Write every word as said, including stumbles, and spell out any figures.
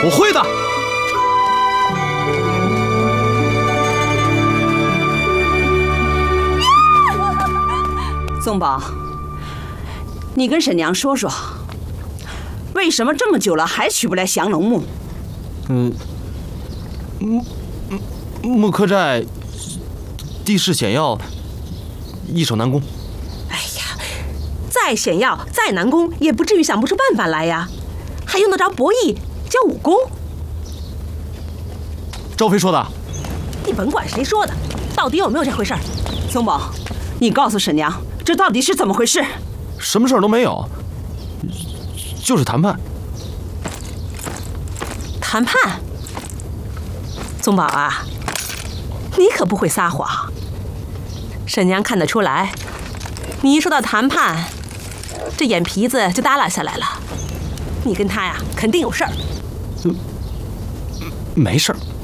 我会的。 宗宝，你跟沈娘说说，为什么这么久了还取不来降龙木？ 嗯，木木刻寨地势险要，易守难攻。 哎呀，再险要再难攻，也不至于想不出办法来呀，还用得着博弈教武功？ 赵飞说的。 你甭管谁说的，到底有没有这回事儿？ 宗宝，你告诉沈娘，这到底是怎么回事？ 什么事儿都没有，就是谈判。 谈判？宗宝啊，你可不会撒谎。沈娘看得出来，你一说到谈判，这眼皮子就耷拉下来了。你跟他呀，肯定有事儿。 没事儿。